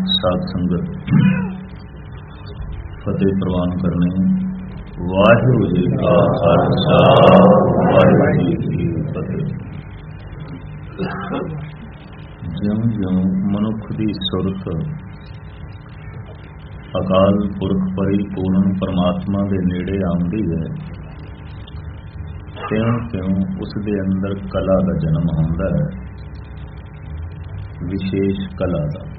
ਸਾਧ ਸੰਗਤ ਫਤਿਹ ਪ੍ਰਵਾਨ ਕਰਨੇ। ਵਾਹਿਗੁਰੂ ਜੀ ਕਾ ਖਾਲਸਾ, ਵਾਹਿਗੁਰੂ ਜੀ ਕੀ ਫਤਿਹ। ਜਿਉਂ-ਜਿਉਂ ਮਨੁੱਖ ਦੀ ਸੁਰਤ ਅਕਾਲ ਪੁਰਖ ਪਰਿਪੂਰਨ ਪਰਮਾਤਮਾ ਦੇ ਨੇੜੇ ਆਉਂਦੀ ਹੈ, ਤਿਉਂ-ਤਿਉਂ ਉਸ ਦੇ ਅੰਦਰ ਕਲਾ ਦਾ ਜਨਮ ਹੁੰਦਾ ਹੈ, ਵਿਸ਼ੇਸ਼ ਕਲਾ ਦਾ।